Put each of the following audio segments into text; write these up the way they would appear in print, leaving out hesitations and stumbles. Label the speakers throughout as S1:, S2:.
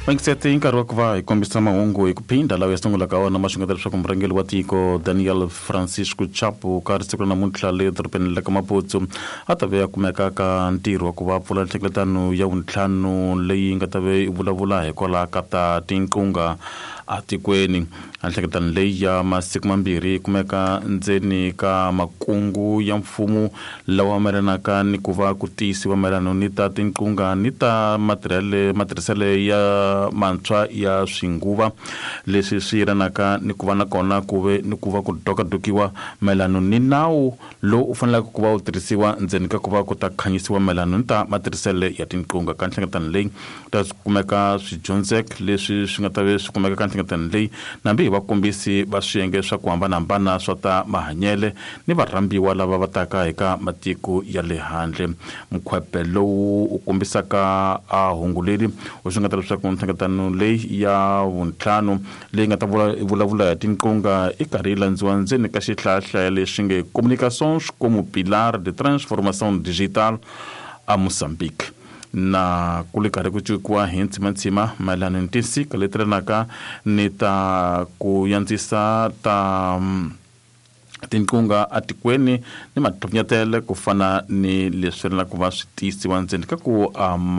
S1: Mangisete nkarhi wa ku va hi kombisa mahungu hi ku phinda lawa ya sungulaka wona maxungeta leswaku murhangeri wa tiko Daniel Francisco Chapo ka ri siku ra namuntlha le dorobeni le ka Maputo a ta ve ya kumeka ka ntirho wa ku va pfula nhlengeletano ya vuntlhanu leyi nga ta ve vulavula hikwalaho ka ta tinqunga a tikweni. Nhlengeletano leyi ya masiku mambirhi kumeka ndzeni ka makungu ya mfumo lawa mayelanaka ni ku va ku tiyisiwa mayelana ni ta tinqunga ni ta matirhisele ya mantshwa ya swinguva leswi swi yelanaka ni ku va na kona ku ve ni ku va ku dokadokiwa mayelana ni nawu lowu u faneleke ku va u tirhisiwa ndzeni ka ku va ku ta khanyisiwa mayelana ni ta matirhisele ya tinqunga. Ka nhlengeletano leyi ta kumeka swidyondzeki leswi swi nga ta ve swi kumeka ka nhlengeletano leyi nambi hi vakombisi va swiyenge swa ku hambanahambana swa ta mahanyele ni varhambiwa lava va taka eka matiko ya le handle. Mukhwepe lowu u kombisaka a hungu leri u swi nga ta leswaku nhlengeletano leyi ya vuntlhanu leyi nga ta vulavula ya tinqunga i karhi yi landziwa ndzeni ka xihlaya lexi nge Comunicações como Pilar de Transformação Digital a Moçambique. Na ku le karhi ku cikiwa hi ntshima mayelana ni tinsika leti renaka ni ta ku yandzisa ta tinqunga a tikweni ni mathonyatele ku fana ni leswi ri na ku va swi tiyisiwa ndzeni ka ku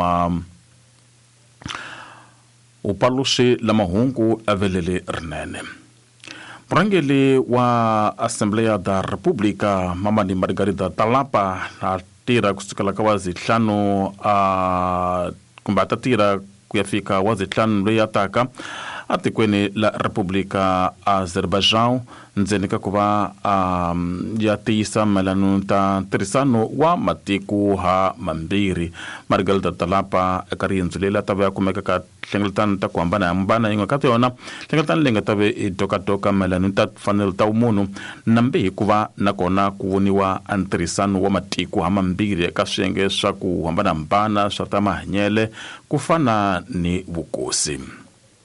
S1: upaluxi la mahungu a velele rinene. Murhangeri wa Assembleia da República Mamani Margarida Talapa tirha kusukela ka wazihhlanu kumbe ta tirha ku ya fika wazihhlanu leyi taka a tikweni la República Azerbaijan ndzeni ka ku va ya tiyisa mayelana ta ntirhisano wa matiko ha mambirhi. Margarida Talapa eka riendzo leyi la ta va ya kumeka ka nhlengeletano ta ku hambanahambana yin'we ka tona nhlengeletano leyi nga ta ve i dokadoka mayelana ta timfanelo ta vumunhu nambi hi ku va nakona ku voniwa a ntirhisano wa matiko ha mambirhi eka swiyenge swa ku hambanahambana swa ta mahanyele ku fana ni vukosi.